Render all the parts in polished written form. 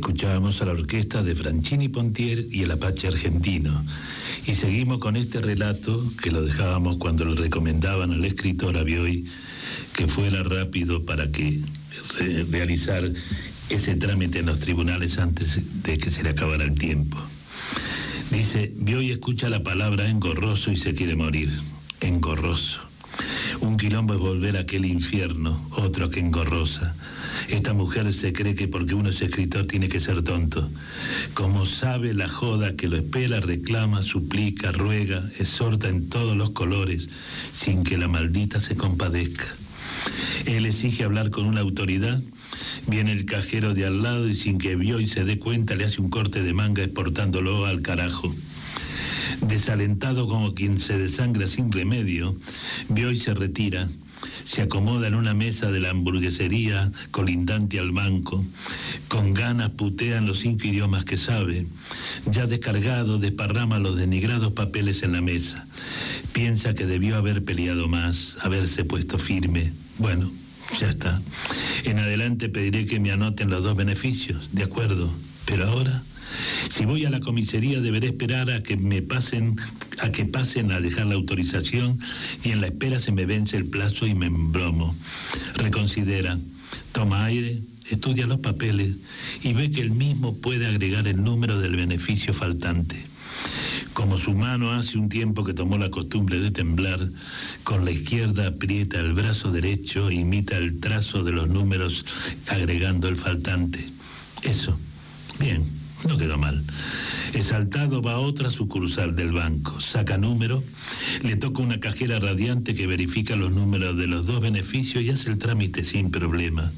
Escuchábamos a la orquesta de Franchini Pontier y el Apache argentino. Y seguimos con este relato que lo dejábamos cuando le recomendaban al escritor a Bioy que fuera rápido para que realizar ese trámite en los tribunales antes de que se le acabara el tiempo. Dice, Bioy escucha la palabra engorroso y se quiere morir. Engorroso. Un quilombo es volver a aquel infierno, otro que engorrosa. Esta mujer se cree que porque uno es escritor tiene que ser tonto. Como sabe la joda que lo espera, reclama, suplica, ruega, exhorta en todos los colores, sin que la maldita se compadezca. Él exige hablar con una autoridad, viene el cajero de al lado y sin que Bioy se dé cuenta le hace un corte de manga exportándolo al carajo. Desalentado como quien se desangra sin remedio, Bioy se retira, se acomoda en una mesa de la hamburguesería colindante al banco, con ganas putea en los 5 idiomas que sabe, ya descargado desparrama los denigrados papeles en la mesa, piensa que debió haber peleado más, haberse puesto firme. Bueno, ya está. En adelante pediré que me anoten los 2 beneficios, de acuerdo, pero ahora... Si voy a la comisaría deberé esperar a que pasen a dejar la autorización y en la espera se me vence el plazo y me embromo. Reconsidera, toma aire, estudia los papeles y ve que él mismo puede agregar el número del beneficio faltante. Como su mano hace un tiempo que tomó la costumbre de temblar, con la izquierda aprieta el brazo derecho e imita el trazo de los números agregando el faltante. Eso, bien. No quedó mal. Exaltado va a otra sucursal del banco, saca número, le toca una cajera radiante que verifica los números de los 2 beneficios y hace el trámite sin problema.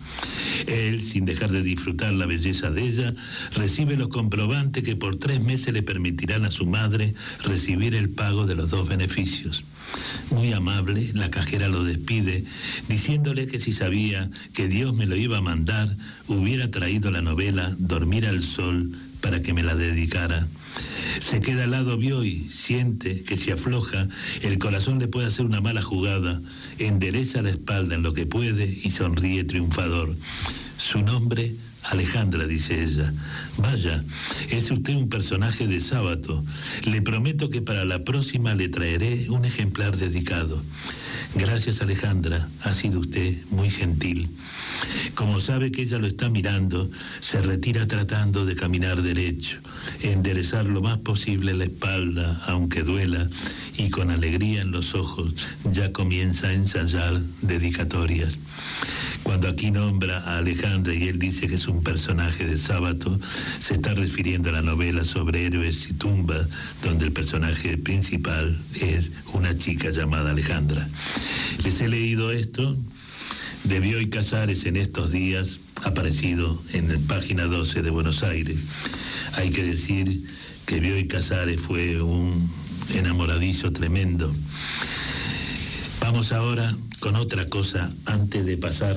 Él, sin dejar de disfrutar la belleza de ella, recibe los comprobantes que por 3 meses le permitirán a su madre recibir el pago de los 2 beneficios. Muy amable, la cajera lo despide, diciéndole que si sabía que Dios me lo iba a mandar, hubiera traído la novela Dormir al Sol para que me la dedicara. Se queda al lado Bioy, siente que si afloja, el corazón le puede hacer una mala jugada, endereza la espalda en lo que puede y sonríe triunfador. Su nombre, Alejandra, dice ella. Vaya, es usted un personaje de Sábato. Le prometo que para la próxima le traeré un ejemplar dedicado. Gracias, Alejandra, ha sido usted muy gentil. Como sabe que ella lo está mirando, se retira tratando de caminar derecho, enderezar lo más posible la espalda, aunque duela, y con alegría en los ojos ya comienza a ensayar dedicatorias. Cuando aquí nombra a Alejandra y él dice que es un personaje de Sábato, se está refiriendo a la novela sobre héroes y tumbas, donde el personaje principal es una chica llamada Alejandra. Les he leído esto de Bioy Casares en estos días, aparecido en la página 12 de Buenos Aires. Hay que decir que Bioy Casares fue un enamoradizo tremendo. Vamos ahora con otra cosa. Antes de pasar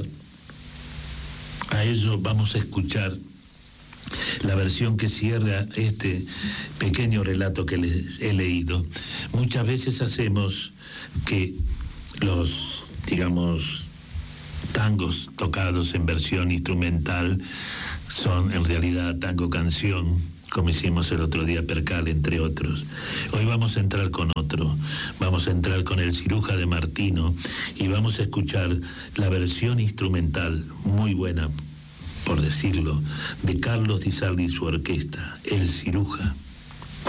a ello, vamos a escuchar la versión que cierra este pequeño relato que les he leído. Muchas veces hacemos que los, digamos, tangos tocados en versión instrumental son en realidad tango canción, como hicimos el otro día Percal, entre otros. Hoy vamos a entrar con otro, vamos a entrar con El Ciruja de Martino y vamos a escuchar la versión instrumental, muy buena, por decirlo, de Carlos Di Sarli y su orquesta, El Ciruja.